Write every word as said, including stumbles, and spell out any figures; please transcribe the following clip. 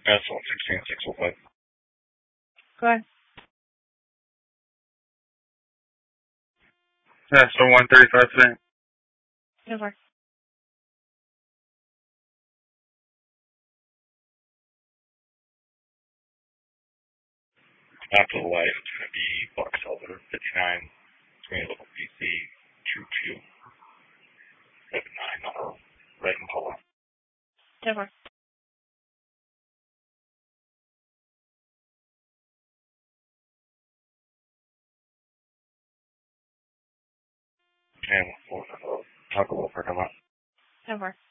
That's one sixteen six oh five. Go ahead. That's the one thirty-five percent. Over. After the light, it's going to be Buck Silver fifty-nine. It's going to be local P C two two seven nine. Red and color. Over. And we'll talk about it. Come on. Over.